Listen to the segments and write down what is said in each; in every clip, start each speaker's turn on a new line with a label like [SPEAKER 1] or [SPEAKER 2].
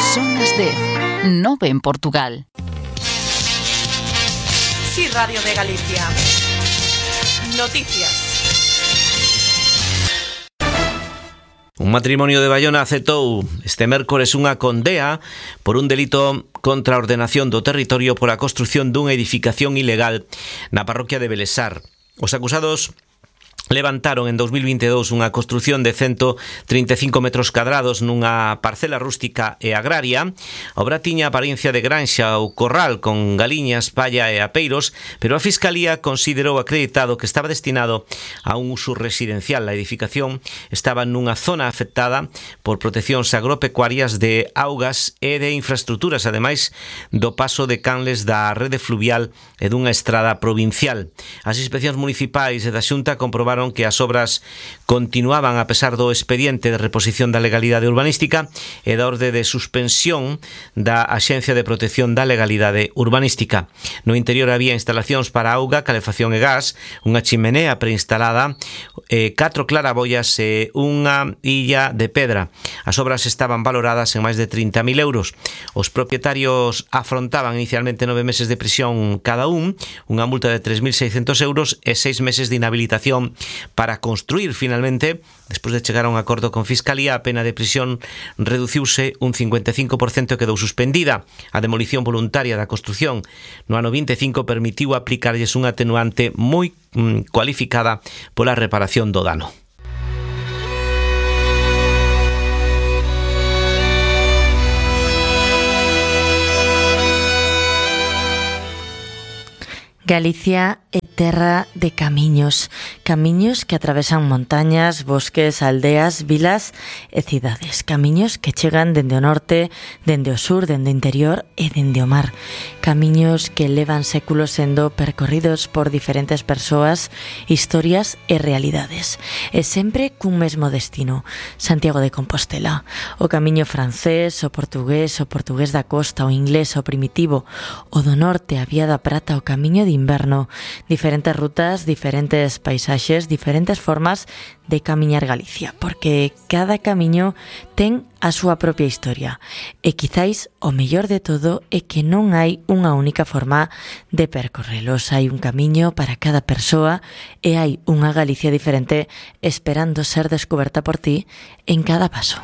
[SPEAKER 1] Son as 10, 9 en Portugal.
[SPEAKER 2] Sí, Radio de Galicia. Noticias.
[SPEAKER 3] Un matrimonio de Baiona aceptou este mércores unha condea por un delito contra a ordenación do territorio pola construción dunha edificación ilegal na parroquia de Belesar. Os acusados levantaron en 2022 unha construción de 135 metros cadrados nunha parcela rústica e agraria. A obra tiña apariencia de granxa ou corral con galiñas, palla e apeiros, pero a Fiscalía considerou acreditado que estaba destinado a un uso residencial. A edificación estaba nunha zona afectada por proteccións agropecuarias de augas e de infraestructuras, ademais do paso de canles da rede fluvial e dunha estrada provincial. As inspeccións municipais e da Xunta comprobaron que as obras continuaban a pesar do expediente de reposición da legalidade urbanística e da orde de suspensión da Axencia de Protección da Legalidade Urbanística. No interior había instalacións para auga, calefacción e gas, unha chimenea preinstalada, 4 claraboias e unha illa de pedra. As obras estaban valoradas en máis de 30.000 euros. Os propietarios afrontaban inicialmente 9 meses de prisión cada un, unha multa de 3.600 euros e 6 meses de inhabilitación para construir. Finalmente, despois de chegar a un acordo con Fiscalía, a pena de prisión reduciuse un 55% e quedou suspendida. A demolición voluntaria da construción no ano 25 permitiu aplicarlles un atenuante moi cualificada pola reparación do dano.
[SPEAKER 4] Galicia é terra de camiños, camiños que atravesan montañas, bosques, aldeas, vilas e cidades, camiños que chegan dende o norte, dende o sur, dende o interior e dende o mar, camiños que levan séculos sendo percorridos por diferentes persoas, historias e realidades, e sempre cun mesmo destino, Santiago de Compostela. O camiño francés, o portugués da costa, o inglés, o primitivo, o do norte, a Vía da Prata, o camiño de inverno, diferentes rutas, diferentes paisaxes, diferentes formas de camiñar Galicia, porque cada camiño ten a súa propia historia e quizáis o mellor de todo é que non hai unha única forma de percorrelos, hai un camiño para cada persoa e hai unha Galicia diferente esperando ser descoberta por ti en cada paso.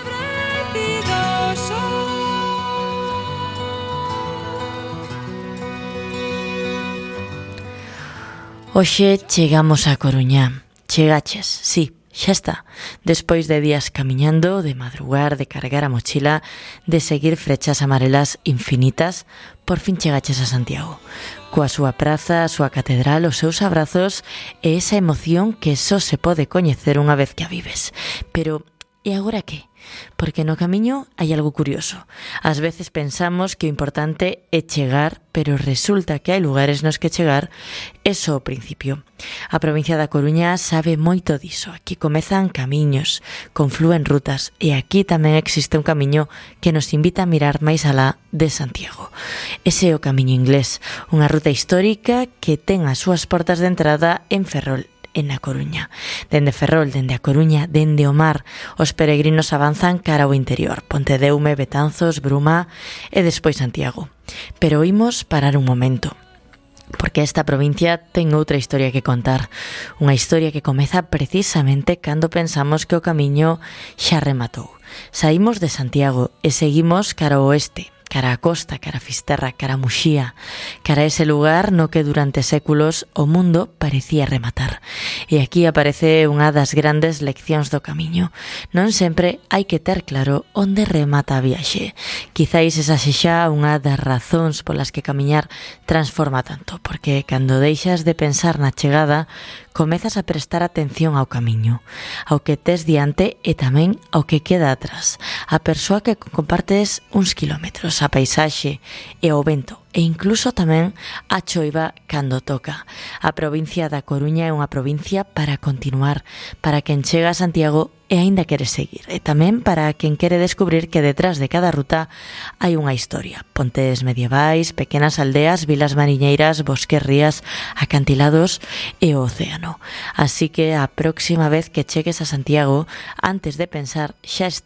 [SPEAKER 4] Hoxe chegamos a Coruña. Chegaches, sí, xa está. Despois de días camiñando, de madrugar, de cargar a mochila, de seguir frechas amarelas infinitas, por fin chegaches a Santiago. Coa súa praza, a súa catedral, os seus abrazos e esa emoción que só se pode coñecer unha vez que a vives. Pero, e agora que? Porque no camiño hai algo curioso. Ás veces pensamos que o importante é chegar, pero resulta que hai lugares nos que chegar é só o principio. A provincia da Coruña sabe moito diso. Aquí comezan camiños, conflúen rutas e aquí tamén existe un camiño que nos invita a mirar máis alá de Santiago. Ese é o camiño inglés, unha ruta histórica que ten as súas portas de entrada en Ferrol, en A Coruña. Dende Ferrol, dende A Coruña, dende o mar, os peregrinos avanzan cara ao interior, Pontedeume, Betanzos, Bruma e despois Santiago. Pero imos parar un momento, porque esta provincia ten outra historia que contar, unha historia que comeza precisamente cando pensamos que o camiño xa rematou. Saímos de Santiago e seguimos cara ao oeste, cara a costa, cara a Fisterra, cara a Muxía, cara a ese lugar no que durante séculos o mundo parecía rematar. E aquí aparece unha das grandes leccións do camiño. Non sempre hai que ter claro onde remata a viaxe. Quizáis esa sexa unha das razóns polas que camiñar transforma tanto, porque cando deixas de pensar na chegada, comezas a prestar atención ao camiño, ao que tes diante e tamén ao que queda atrás, a persoa que compartes uns kilómetros, a paisaxe e o vento, e incluso tamén a choiva cando toca. A provincia da Coruña é unha provincia para continuar, para quen chega a Santiago e aínda quere seguir, e tamén para quen quere descubrir que detrás de cada ruta hai unha historia. Pontes medievais, pequenas aldeas, vilas mariñeiras, bosques, rías, acantilados e o océano. Así que a próxima vez que chegues a Santiago, antes de pensar, xa está,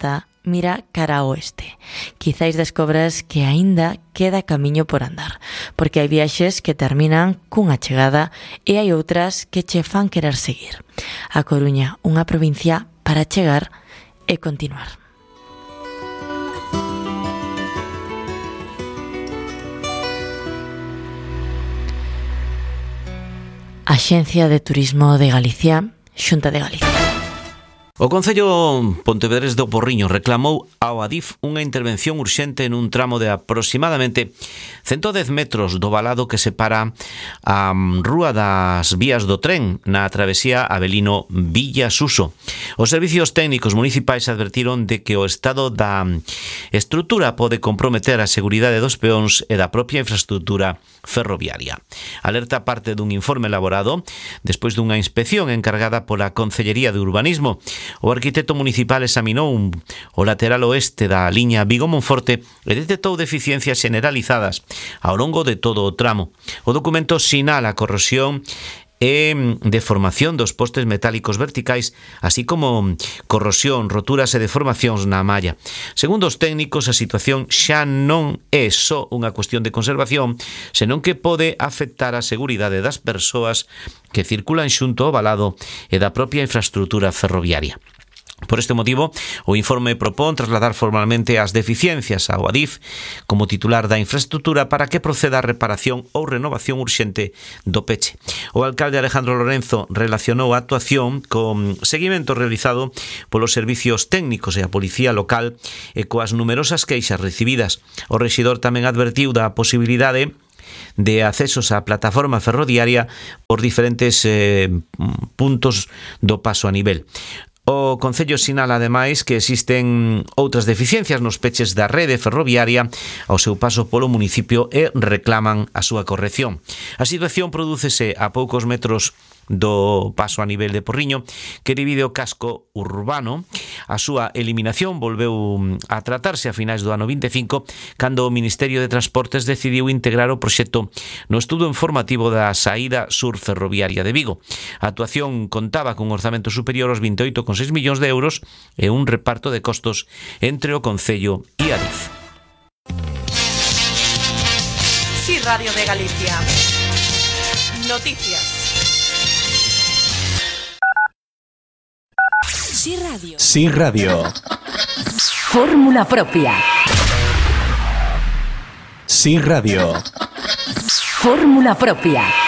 [SPEAKER 4] mira cara ao oeste. Quizáis descobras que aínda queda camiño por andar, porque hai viaxes que terminan cunha chegada e hai outras que che fan querer seguir. A Coruña, unha provincia para chegar e continuar. Axencia de Turismo de Galicia, Xunta de Galicia.
[SPEAKER 3] O Concello Pontevedrés do Porriño reclamou ao Adif unha intervención urxente nun tramo de aproximadamente 110 metros do valado que separa a rúa das vías do tren na travesía Avelino Villa Suso. Os servicios técnicos municipais advertiron de que o estado da estrutura pode comprometer a seguridade dos peóns e da propia infraestrutura ferroviaria. Alerta parte dun informe elaborado despois dunha inspección encargada pola Concellería de Urbanismo. O arquitecto municipal examinou o lateral oeste da liña Vigo-Monforte e detectou deficiencias generalizadas ao longo de todo o tramo. O documento sinala a corrosión e deformación dos postes metálicos verticais, así como corrosión, roturas e deformacións na malla. Segundo os técnicos, a situación xa non é só unha cuestión de conservación, senón que pode afectar a seguridade das persoas que circulan xunto ao valado e da propia infraestrutura ferroviaria. Por este motivo, o informe propón trasladar formalmente as deficiencias ao Adif como titular da infraestrutura para que proceda a reparación ou renovación urxente do peche. O alcalde Alejandro Lorenzo relacionou a actuación con seguimento realizado polos servicios técnicos e a policía local e coas numerosas queixas recibidas. O rexidor tamén advertiu da posibilidade de accesos á plataforma ferroviaria por diferentes puntos do paso a nivel. O Concello sinala ademais que existen outras deficiencias nos peches da rede ferroviaria ao seu paso polo municipio e reclaman a súa corrección. A situación prodúcese a poucos metros do paso a nivel de Porriño que divide o casco urbano. A súa eliminación volveu a tratarse a finais do ano 25 cando o Ministerio de Transportes decidiu integrar o proxecto no estudo informativo da saída sur ferroviaria de Vigo. A actuación contaba cun orzamento superior aos 28,6 millóns de euros e un reparto de costos entre o Concello e Adif.
[SPEAKER 2] Sí, Radio de Galicia. Noticias.
[SPEAKER 1] Sí Radio.
[SPEAKER 5] Sí Radio.
[SPEAKER 1] Fórmula propia.
[SPEAKER 5] Sí Radio.
[SPEAKER 1] Fórmula propia.